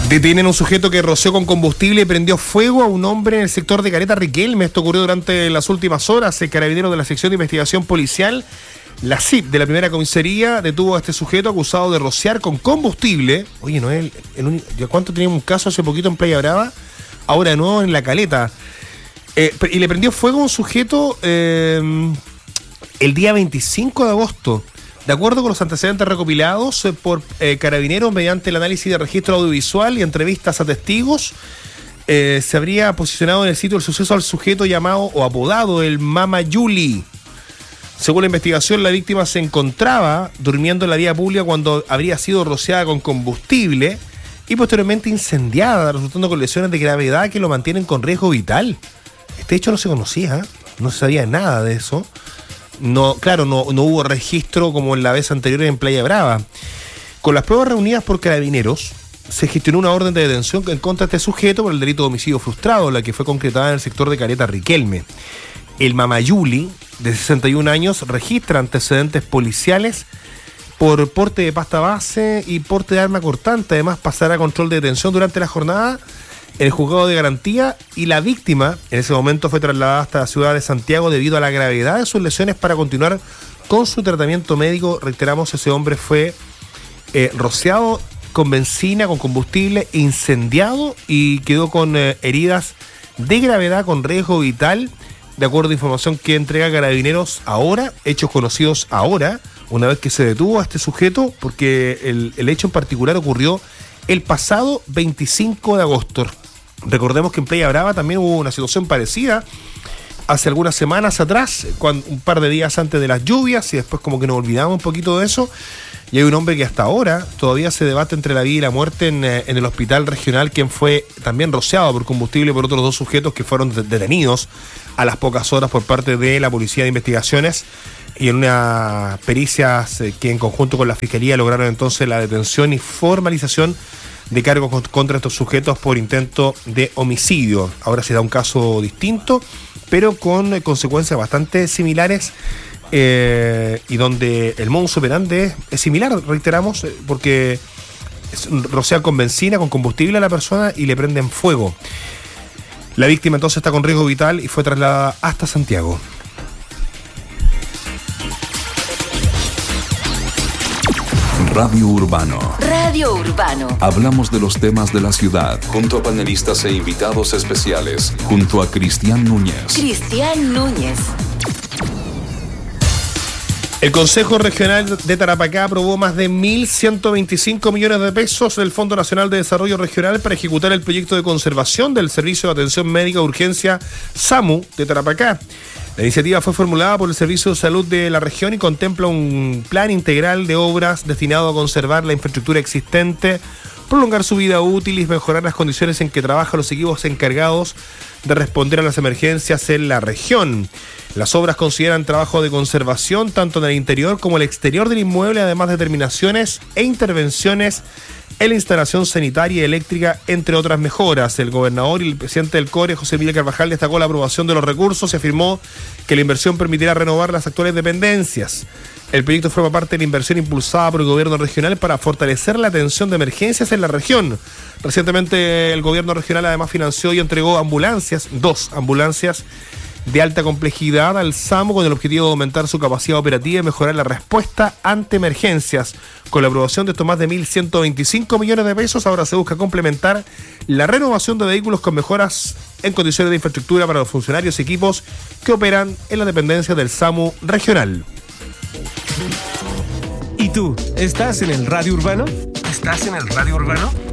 Detienen a un sujeto que roció con combustible y prendió fuego a un hombre en el sector de Caleta Riquelme. Esto ocurrió durante las últimas horas. El carabinero de la sección de investigación policial, la CIP de la primera comisaría, detuvo a este sujeto acusado de rociar con combustible. Oye, no es el único. ¿Cuánto teníamos un caso hace poquito en Playa Brava? Ahora de nuevo en La Caleta. Y le prendió fuego a un sujeto el día 25 de agosto. De acuerdo con los antecedentes recopilados por Carabineros mediante el análisis de registro audiovisual y entrevistas a testigos, se habría posicionado en el sitio del suceso al sujeto llamado o apodado el Mama Yuli. Según la investigación, la víctima se encontraba durmiendo en la vía pública cuando habría sido rociada con combustible y posteriormente incendiada, resultando con lesiones de gravedad que lo mantienen con riesgo vital. Este hecho no se conocía, no se sabía nada de eso. No hubo registro como en la vez anterior en Playa Brava. Con las pruebas reunidas por Carabineros, se gestionó una orden de detención en contra de este sujeto por el delito de homicidio frustrado, la que fue concretada en el sector de Caleta Riquelme. El Mamayuli, de 61 años, registra antecedentes policiales por porte de pasta base y porte de arma cortante. Además, pasará a control de detención durante la jornada en el juzgado de garantía, y la víctima en ese momento fue trasladada hasta la ciudad de Santiago debido a la gravedad de sus lesiones para continuar con su tratamiento médico. Reiteramos, ese hombre fue rociado con benzina, con combustible, incendiado y quedó con heridas de gravedad con riesgo vital, de acuerdo a información que entrega Carabineros ahora, hechos conocidos ahora, una vez que se detuvo a este sujeto, porque el hecho en particular ocurrió el pasado 25 de agosto. Recordemos que en Playa Brava también hubo una situación parecida hace algunas semanas atrás, un par de días antes de las lluvias, y después como que nos olvidamos un poquito de eso. Y hay un hombre que hasta ahora todavía se debate entre la vida y la muerte en el hospital regional, quien fue también rociado por combustible por otros dos sujetos que fueron detenidos a las pocas horas por parte de la Policía de Investigaciones, y en unas pericias que en conjunto con la Fiscalía lograron entonces la detención y formalización de cargos contra estos sujetos por intento de homicidio. Ahora se da un caso distinto, pero con consecuencias bastante similares, y donde el modus operandi es similar, reiteramos, porque rocian con benzina, con combustible a la persona y le prenden fuego. La víctima entonces está con riesgo vital y fue trasladada hasta Santiago. Radio Urbano. Radio Urbano. Hablamos de los temas de la ciudad, junto a panelistas e invitados especiales, junto a Cristian Núñez. Cristian Núñez. El Consejo Regional de Tarapacá aprobó más de 1.125 millones de pesos del Fondo Nacional de Desarrollo Regional para ejecutar el proyecto de conservación del Servicio de Atención Médica de Urgencia SAMU de Tarapacá. La iniciativa fue formulada por el Servicio de Salud de la región y contempla un plan integral de obras destinado a conservar la infraestructura existente, prolongar su vida útil y mejorar las condiciones en que trabajan los equipos encargados de responder a las emergencias en la región. Las obras consideran trabajo de conservación tanto en el interior como el exterior del inmueble, además de terminaciones e intervenciones en la instalación sanitaria y eléctrica, entre otras mejoras. El gobernador y el presidente del CORE, José Miguel Carvajal, destacó la aprobación de los recursos y afirmó que la inversión permitirá renovar las actuales dependencias. El proyecto forma parte de la inversión impulsada por el gobierno regional para fortalecer la atención de emergencias en la región. Recientemente el gobierno regional además financió y entregó dos ambulancias de alta complejidad al SAMU con el objetivo de aumentar su capacidad operativa y mejorar la respuesta ante emergencias. Con la aprobación de estos más de 1.125 millones de pesos, ahora se busca complementar la renovación de vehículos con mejoras en condiciones de infraestructura para los funcionarios y equipos que operan en la dependencia del SAMU regional. ¿Y tú, estás en el Radio Urbano? ¿Estás en el Radio Urbano?